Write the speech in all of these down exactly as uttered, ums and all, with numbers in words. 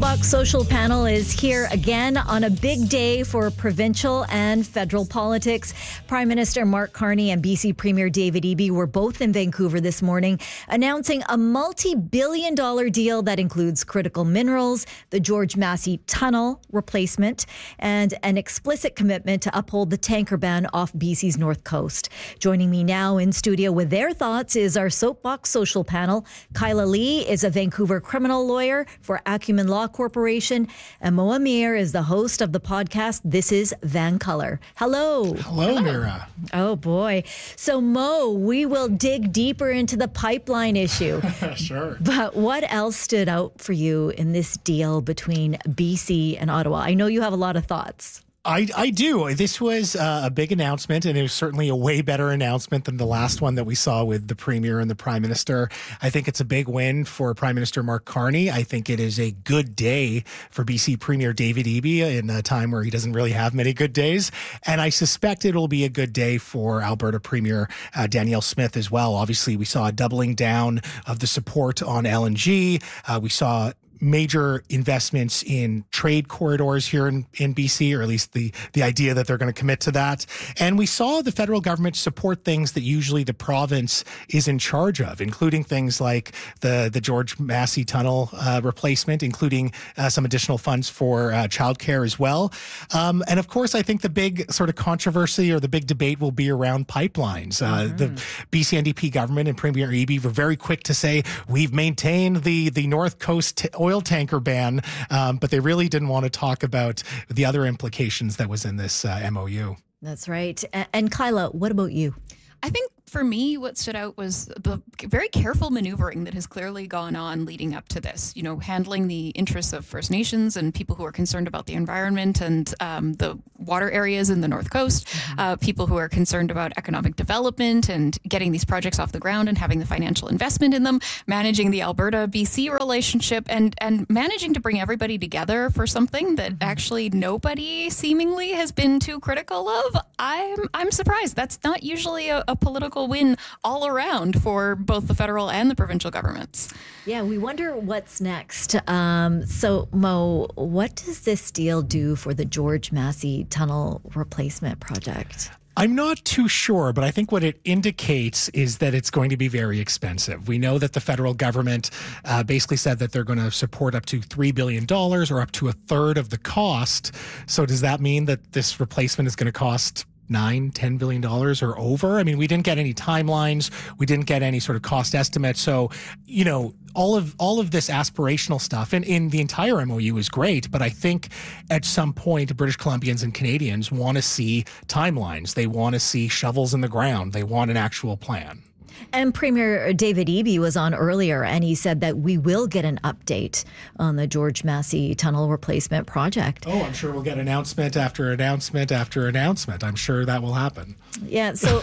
Soapbox Social Panel is here again on a big day for provincial and federal politics. Prime Minister Mark Carney and B C Premier David Eby were both in Vancouver this morning announcing a multi-billion dollar deal that includes critical minerals, the George Massey Tunnel replacement, and an explicit commitment to uphold the tanker ban off B C's north coast. Joining me now in studio with their thoughts is our Soapbox Social Panel. Kyla Lee is a Vancouver criminal lawyer for Acumen Law Corporation, and Mo Amir is the host of the podcast This is Vancolour. Hello. Hello, Hello, Mira. Oh, boy. So, Mo, we will dig deeper into the pipeline issue. Sure. But what else stood out for you in this deal between B C and Ottawa? I know you have a lot of thoughts. I, I do. This was uh, a big announcement, and it was certainly a way better announcement than the last one that we saw with the Premier and the Prime Minister. I think it's a big win for Prime Minister Mark Carney. I think it is a good day for B C Premier David Eby in a time where he doesn't really have many good days. And I suspect it'll be a good day for Alberta Premier uh, Danielle Smith as well. Obviously, we saw a doubling down of the support on L N G. Uh, we saw major investments in trade corridors here in, in B C, or at least the, the idea that they're going to commit to that. And we saw the federal government support things that usually the province is in charge of, including things like the, the George Massey Tunnel uh, replacement, including uh, some additional funds for uh, childcare as well. Um, and of course, I think the big sort of controversy or the big debate will be around pipelines. Uh, mm-hmm. The B C N D P government and Premier Eby were very quick to say, we've maintained the, the North Coast t- oil oil tanker ban, um, but they really didn't want to talk about the other implications that was in this uh, M O U. That's right. And Kyla, what about you? I think for me, what stood out was the very careful maneuvering that has clearly gone on leading up to this. You know, handling the interests of First Nations and people who are concerned about the environment and um, the water areas in the North Coast, mm-hmm. uh, people who are concerned about economic development and getting these projects off the ground and having the financial investment in them, managing the Alberta-B C relationship, and and managing to bring everybody together for something that mm-hmm. actually nobody seemingly has been too critical of. I'm I'm surprised. That's not usually a, a political win all around for both the federal and the provincial governments. Yeah, we wonder what's next. Um, so, Mo, what does this deal do for the George Massey Tunnel replacement project? I'm not too sure, but I think what it indicates is that it's going to be very expensive. We know that the federal government uh, basically said that they're going to support up to three billion dollars or up to a third of the cost. So does that mean that this replacement is going to cost nine, ten billion dollars or over? I mean, we didn't get any timelines. We didn't get any sort of cost estimates. So, you know, all of all of this aspirational stuff and in the entire M O U is great, but I think at some point British Columbians and Canadians want to see timelines. They want to see shovels in the ground. They want an actual plan. And Premier David Eby was on earlier, and he said that we will get an update on the George Massey Tunnel replacement project. Oh, I'm sure we'll get announcement after announcement after announcement. I'm sure that will happen. Yeah. So,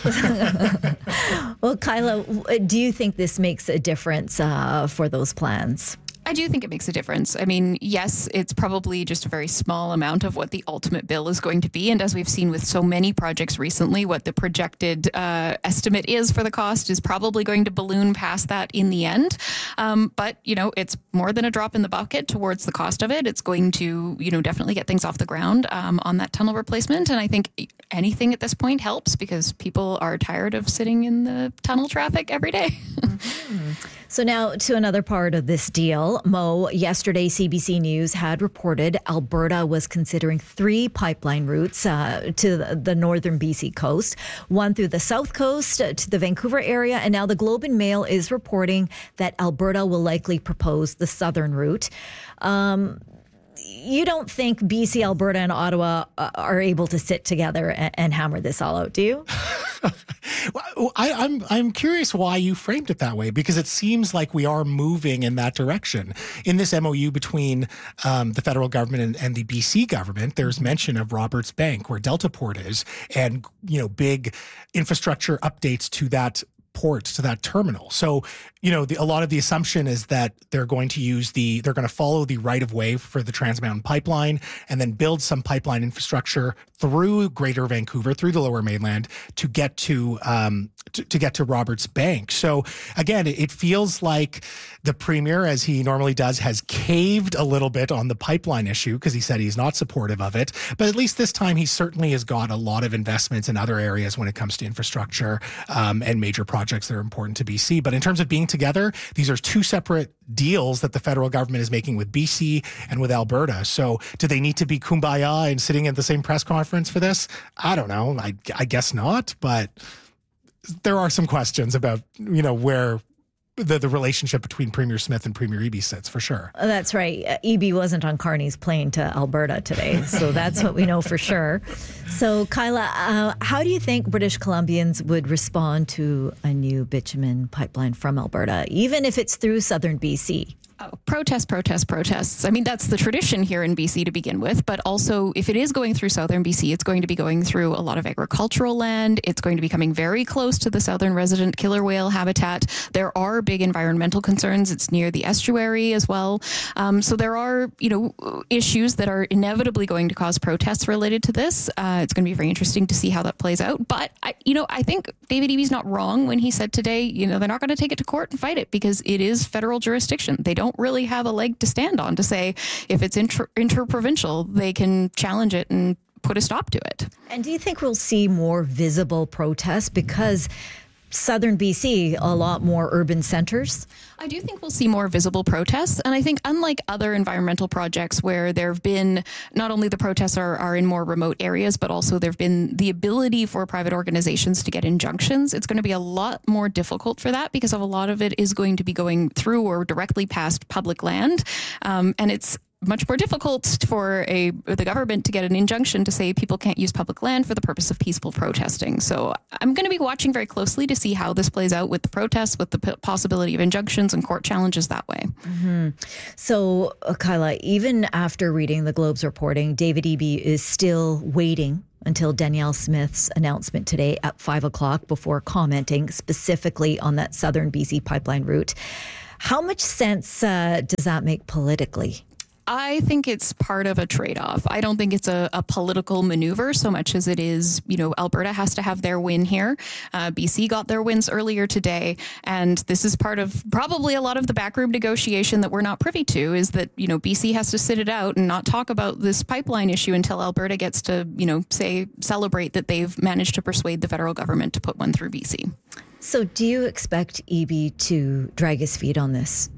well, Kyla, do you think this makes a difference uh, for those plans? I do think it makes a difference. I mean, yes, it's probably just a very small amount of what the ultimate bill is going to be. And as we've seen with so many projects recently, what the projected uh, estimate is for the cost is probably going to balloon past that in the end. Um, but, you know, it's more than a drop in the bucket towards the cost of it. It's going to, you know, definitely get things off the ground um, on that tunnel replacement. And I think anything at this point helps because people are tired of sitting in the tunnel traffic every day. Mm-hmm. So now to another part of this deal. Mo, yesterday C B C News had reported Alberta was considering three pipeline routes uh, to the, the northern B C coast, one through the south coast uh, to the Vancouver area, and now the Globe and Mail is reporting that Alberta will likely propose the southern route. Um, you don't think B C, Alberta, and Ottawa uh, are able to sit together and, and hammer this all out, do you? Well, I, I'm I'm curious why you framed it that way, because it seems like we are moving in that direction. In this M O U between um, the federal government and, and the B C government, there's mention of Roberts Bank, where Deltaport is, and you know big infrastructure updates to that port, to that terminal. So, you know, the, a lot of the assumption is that they're going to use the, they're going to follow the right of way for the Trans Mountain Pipeline and then build some pipeline infrastructure through Greater Vancouver, through the Lower Mainland to get to, um, to, to get to Roberts Bank. So again, it, it feels like the Premier, as he normally does, has caved a little bit on the pipeline issue because he said he's not supportive of it. But at least this time, he certainly has got a lot of investments in other areas when it comes to infrastructure um, and major projects that are important to B C. But in terms of being together, these are two separate deals that the federal government is making with B C and with Alberta. So do they need to be kumbaya and sitting at the same press conference for this? I don't know. I, I guess not. But there are some questions about, you know, where the, the relationship between Premier Smith and Premier Eby sits, for sure. That's right. Uh, Eby wasn't on Carney's plane to Alberta today, so that's what we know for sure. So, Kyla, uh, how do you think British Columbians would respond to a new bitumen pipeline from Alberta, even if it's through southern B C? Oh, protests, protests, protests. I mean, that's the tradition here in B C to begin with. But also, if it is going through southern B C, it's going to be going through a lot of agricultural land. It's going to be coming very close to the southern resident killer whale habitat. There are big environmental concerns. It's near the estuary as well. Um, so there are, you know, issues that are inevitably going to cause protests related to this. Uh, it's going to be very interesting to see how that plays out. But, I, you know, I think David Eby's not wrong when he said today, you know, they're not going to take it to court and fight it because it is federal jurisdiction. They don't don't really have a leg to stand on to say if it's inter- interprovincial, they can challenge it and put a stop to it. And do you think we'll see more visible protests because southern B C, a lot more urban centers? I do think we'll see more visible protests. And I think unlike other environmental projects where there have been, not only the protests are, are in more remote areas, but also there have been the ability for private organizations to get injunctions. It's going to be a lot more difficult for that because of a lot of it is going to be going through or directly past public land. Um, and it's much more difficult for a the government to get an injunction to say people can't use public land for the purpose of peaceful protesting. So I'm going to be watching very closely to see how this plays out with the protests, with the p- possibility of injunctions and court challenges that way. Mm-hmm. So, uh, Kyla, even after reading the Globe's reporting, David Eby is still waiting until Danielle Smith's announcement today at five o'clock before commenting specifically on that southern B C pipeline route. How much sense uh, does that make politically? I think it's part of a trade-off. I don't think it's a, a political maneuver so much as it is, you know, Alberta has to have their win here. Uh, B C got their wins earlier today. And this is part of probably a lot of the backroom negotiation that we're not privy to is that, you know, B C has to sit it out and not talk about this pipeline issue until Alberta gets to, you know, say, celebrate that they've managed to persuade the federal government to put one through B C. So do you expect Eby to drag his feet on this?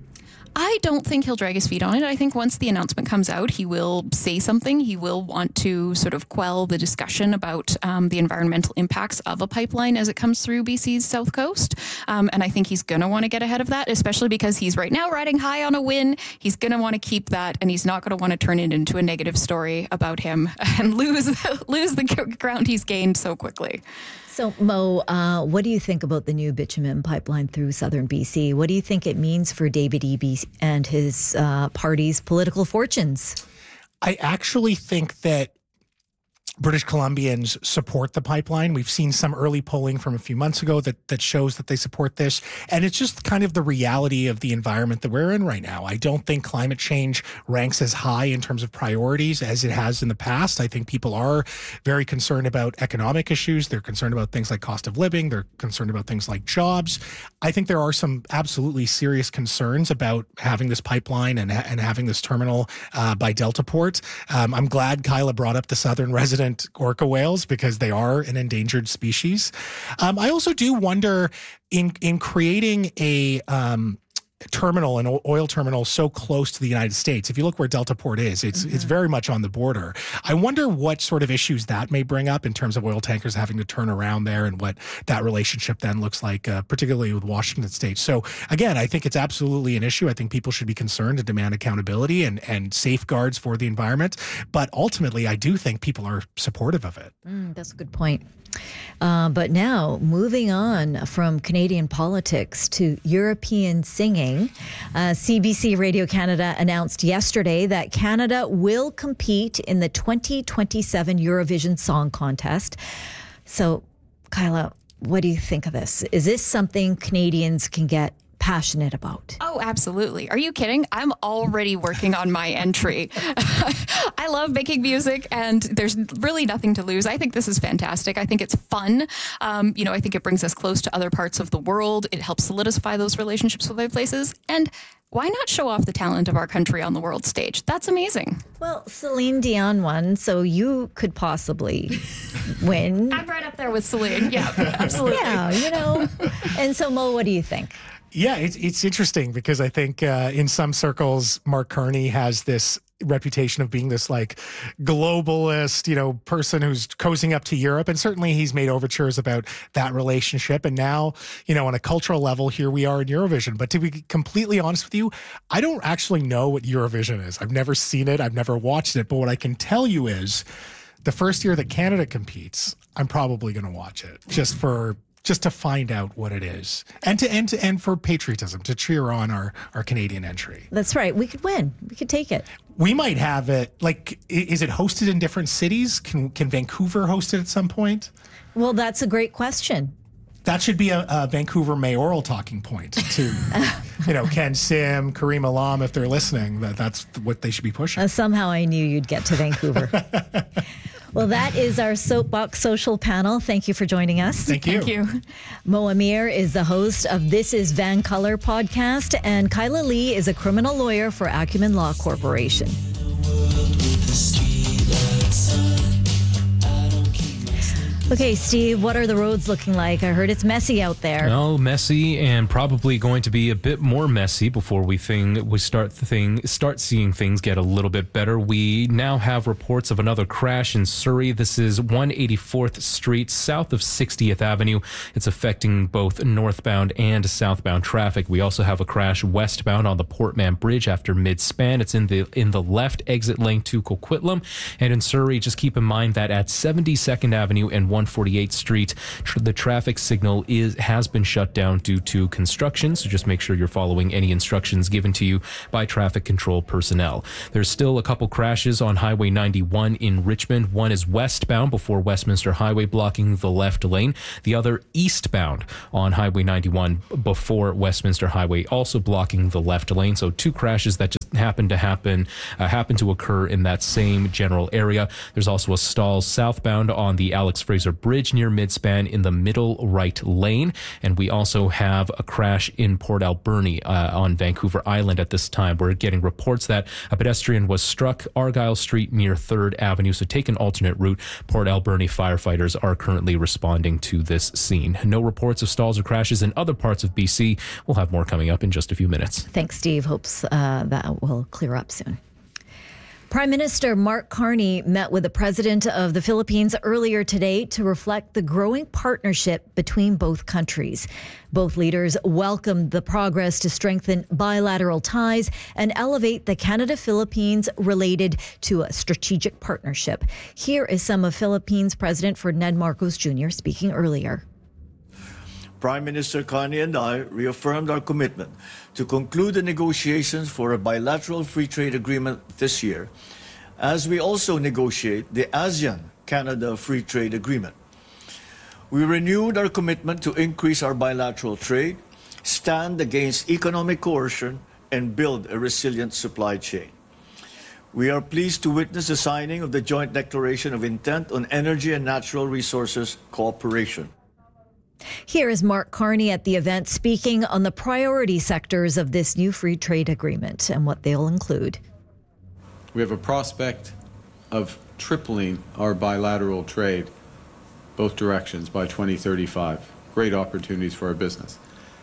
I don't think he'll drag his feet on it. I think once the announcement comes out, he will say something. He will want to sort of quell the discussion about um, the environmental impacts of a pipeline as it comes through B C's south coast. Um, and I think he's going to want to get ahead of that, especially because he's right now riding high on a win. He's going to want to keep that, and he's not going to want to turn it into a negative story about him and lose, lose the ground he's gained so quickly. So, Mo, uh, what do you think about the new bitumen pipeline through southern B C? What do you think it means for David Eby and his uh, party's political fortunes? I actually think that British Columbians support the pipeline. We've seen some early polling from a few months ago that, that shows that they support this. And it's just kind of the reality of the environment that we're in right now. I don't think climate change ranks as high in terms of priorities as it has in the past. I think people are very concerned about economic issues. They're concerned about things like cost of living. They're concerned about things like jobs. I think there are some absolutely serious concerns about having this pipeline and, and having this terminal uh, by Deltaport. Um, I'm glad Kyla brought up the southern resident orca whales because they are an endangered species. Um, I also do wonder in in creating a um, terminal, an oil terminal so close to the United States. If you look where Deltaport is, it's mm-hmm. it's very much on the border. I wonder what sort of issues that may bring up in terms of oil tankers having to turn around there and what that relationship then looks like, uh, particularly with Washington State. So again, I think it's absolutely an issue. I think people should be concerned and demand accountability and, and safeguards for the environment. But ultimately, I do think people are supportive of it. Mm, that's a good point. Uh, but now, moving on from Canadian politics to European singing, uh, C B C Radio Canada announced yesterday that Canada will compete in the twenty twenty-seven Eurovision Song Contest. So, Kyla, what do you think of this? Is this something Canadians can get passionate about? Oh, absolutely. Are you kidding? I'm already working on my entry. I love making music and there's really nothing to lose. I think this is fantastic. I think it's fun. Um, you know, I think it brings us close to other parts of the world. It helps solidify those relationships with other places. And why not show off the talent of our country on the world stage? That's amazing. Well, Celine Dion won, so you could possibly win. I'm right up there with Celine. Yeah, absolutely. Yeah, you know. And so, Mo, what do you think? Yeah, it's it's interesting because I think uh, in some circles, Mark Carney has this reputation of being this like globalist, you know, person who's cozying up to Europe. And certainly he's made overtures about that relationship. And now, you know, on a cultural level, here we are in Eurovision. But to be completely honest with you, I don't actually know what Eurovision is. I've never seen it. I've never watched it. But what I can tell you is the first year that Canada competes, I'm probably going to watch it just for just to find out what it is and to and to and for patriotism, to cheer on our our Canadian entry. That's right. We could win. We could take it. We might have it. Like, is it hosted in different cities? Can can Vancouver host it at some point? Well, that's a great question. That should be a, a Vancouver mayoral talking point to, you know, Ken Sim, Kareem Alam, if they're listening. That that's what they should be pushing. Uh, somehow I knew you'd get to Vancouver. Well, that is our Soapbox Social panel. Thank you for joining us. Thank you. Thank you. Mo Amir is the host of This is Van Color podcast, and Kyla Lee is a criminal lawyer for Acumen Law Corporation. Okay, Steve, what are the roads looking like? I heard it's messy out there. Oh, messy, and probably going to be a bit more messy before we thing we start the thing start seeing things get a little bit better. We now have reports of another crash in Surrey. This is one eighty-fourth Street, south of sixtieth Avenue. It's affecting both northbound and southbound traffic. We also have a crash westbound on the Portman Bridge after mid-span. It's in the in the left exit lane to Coquitlam. And in Surrey, just keep in mind that at seventy-second Avenue and one forty-eighth Street, tr- the traffic signal is has been shut down due to construction, so just make sure you're following any instructions given to you by traffic control personnel. There's still a couple crashes on Highway ninety-one in Richmond. One is westbound before Westminster Highway, blocking the left lane. The other eastbound on Highway ninety-one before Westminster Highway, also blocking the left lane. So two crashes that just happen to happen uh, happen to occur in that same general area. There's also a stall southbound on the Alex Fraser Bridge near Midspan in the middle right lane. And we also have a crash in Port Alberni uh, on Vancouver Island at this time. We're getting reports that a pedestrian was struck Argyle Street near third Avenue, so take an alternate route. Port Alberni firefighters are currently responding to this scene. No reports of stalls or crashes in other parts of B C. We'll have more coming up in just a few minutes. Thanks, Steve. Hopes uh, that will clear up soon. Prime Minister Mark Carney met with the president of the Philippines earlier today to reflect the growing partnership between both countries. Both leaders welcomed the progress to strengthen bilateral ties and elevate the Canada-Philippines related to a strategic partnership. Here is some of Philippines President Ferdinand Marcos Junior speaking earlier. Prime Minister Carney and I reaffirmed our commitment to conclude the negotiations for a bilateral free trade agreement this year, as we also negotiate the ASEAN-Canada Free Trade Agreement. We renewed our commitment to increase our bilateral trade, stand against economic coercion, and build a resilient supply chain. We are pleased to witness the signing of the Joint Declaration of Intent on Energy and Natural Resources Cooperation. Here is Mark Carney at the event speaking on the priority sectors of this new free trade agreement and what they'll include. We have a prospect of tripling our bilateral trade, both directions, by twenty thirty-five. Great opportunities for our business.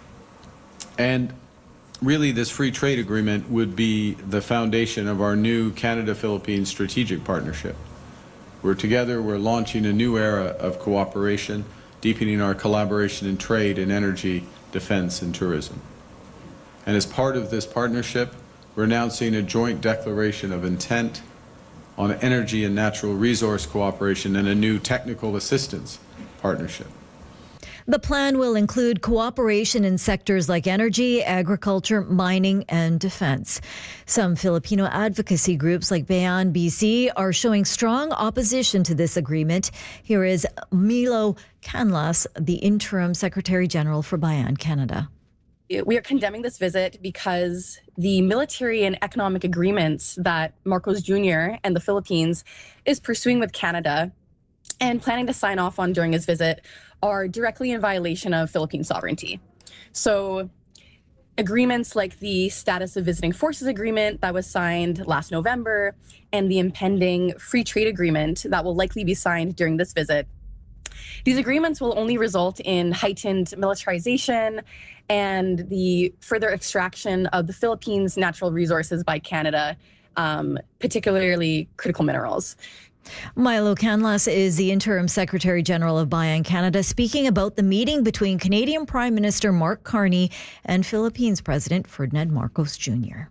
And really, this free trade agreement would be the foundation of our new Canada-Philippines strategic partnership. We're together, we're launching a new era of cooperation, deepening our collaboration in trade and energy, defense, and tourism. And as part of this partnership, we're announcing a joint declaration of intent on energy and natural resource cooperation and a new technical assistance partnership. The plan will include cooperation in sectors like energy, agriculture, mining, and defense. Some Filipino advocacy groups like Bayan B C are showing strong opposition to this agreement. Here is Milo Canlas, the interim Secretary General for Bayan Canada. We are condemning this visit because the military and economic agreements that Marcos Junior and the Philippines is pursuing with Canada and planning to sign off on during his visit are directly in violation of Philippine sovereignty. So agreements like the Status of Visiting Forces Agreement that was signed last November and the impending free trade agreement that will likely be signed during this visit, these agreements will only result in heightened militarization and the further extraction of the Philippines' natural resources by Canada, um, particularly critical minerals. Milo Canlas is the interim Secretary General of Bayan Canada, speaking about the meeting between Canadian Prime Minister Mark Carney and Philippines President Ferdinand Marcos Junior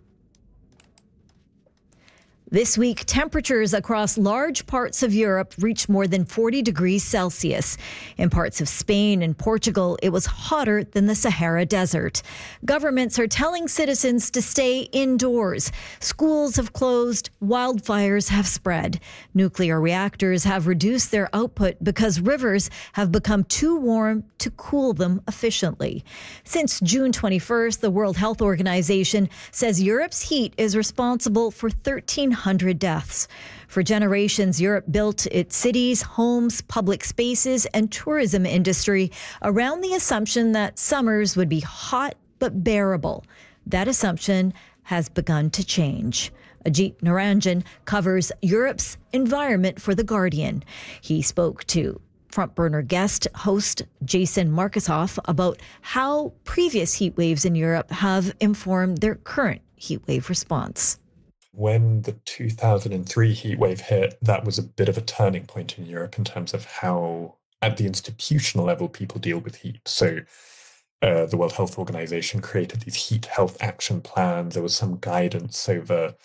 This week, temperatures across large parts of Europe reached more than forty degrees Celsius. In parts of Spain and Portugal, it was hotter than the Sahara Desert. Governments are telling citizens to stay indoors. Schools have closed. Wildfires have spread. Nuclear reactors have reduced their output because rivers have become too warm to cool them efficiently. Since June twenty-first, the World Health Organization says Europe's heat is responsible for thirteen hundred deaths. For generations, Europe built its cities, homes, public spaces, and tourism industry around the assumption that summers would be hot but bearable. That assumption has begun to change. Ajit Naranjan covers Europe's environment for The Guardian. He spoke to Front Burner guest host Jason Markusoff about how previous heat waves in Europe have informed their current heat wave response. When the two thousand three heat wave hit, that was a bit of a turning point in Europe in terms of how, at the institutional level, people deal with heat. So uh, the World Health Organization created these heat health action plans. There was some guidance over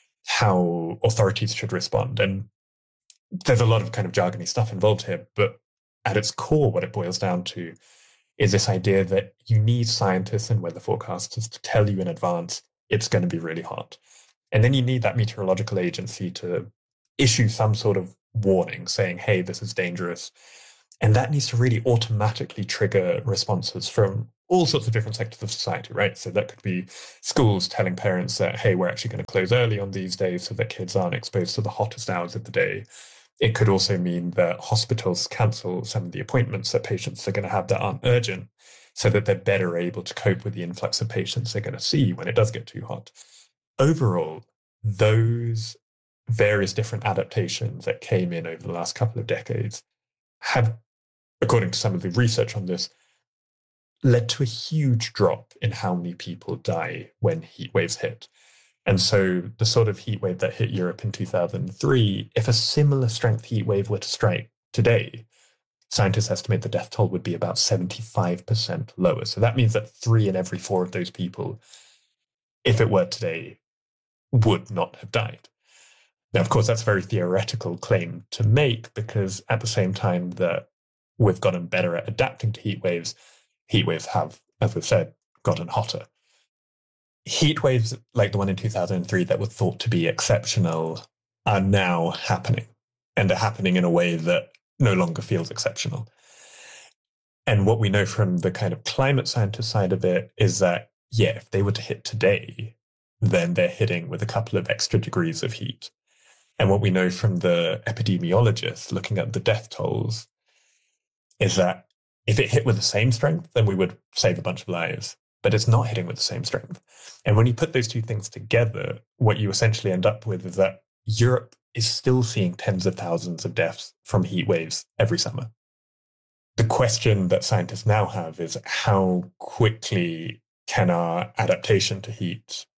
how authorities should respond. And there's a lot of kind of jargony stuff involved here, but at its core, what it boils down to is this idea that you need scientists and weather forecasters to tell you in advance it's going to be really hot. And then you need that meteorological agency to issue some sort of warning saying, hey, this is dangerous. And that needs to really automatically trigger responses from all sorts of different sectors of society, right? So that could be schools telling parents that, hey, we're actually going to close early on these days so that kids aren't exposed to the hottest hours of the day. It could also mean that hospitals cancel some of the appointments that patients are going to have that aren't urgent so that they're better able to cope with the influx of patients they're going to see when it does get too hot. Overall, those various different adaptations that came in over the last couple of decades have, according to some of the research on this, led to a huge drop in how many people die when heat waves hit. And so the sort of heat wave that hit Europe in two thousand three, if a similar strength heat wave were to strike today, scientists estimate the death toll would be about seventy-five percent lower. So that means that three in every four of those people, if it were today, would not have died. Now, of course, that's a very theoretical claim to make because at the same time that we've gotten better at adapting to heat waves, heat waves have, as we've said, gotten hotter. Heat waves like the one in two thousand three that were thought to be exceptional are now happening, and are happening in a way that no longer feels exceptional. And what we know from the kind of climate scientist side of it is that, yeah, if they were to hit today, then they're hitting with a couple of extra degrees of heat. And what we know from the epidemiologists looking at the death tolls is that if it hit with the same strength, then we would save a bunch of lives. But it's not hitting with the same strength. And when you put those two things together, what you essentially end up with is that Europe is still seeing tens of thousands of deaths from heat waves every summer. The question that scientists now have is how quickly can our adaptation to heat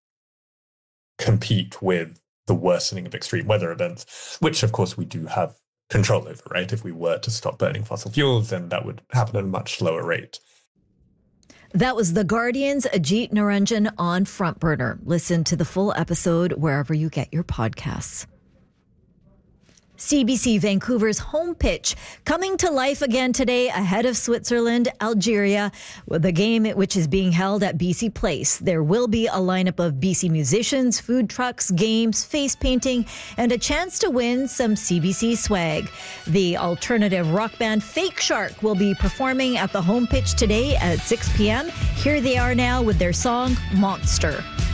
compete with the worsening of extreme weather events, which of course we do have control over, right? If we were to stop burning fossil fuels, then that would happen at a much slower rate. That was The Guardian's Ajit Naranjan on Front Burner. Listen to the full episode wherever you get your podcasts. C B C Vancouver's home pitch coming to life again today ahead of Switzerland, Algeria, with a game which is being held at B C Place. There will be a lineup of B C musicians, food trucks, games, face painting, and a chance to win some C B C swag. The alternative rock band Fake Shark will be performing at the home pitch today at six p.m. Here they are now with their song Monster.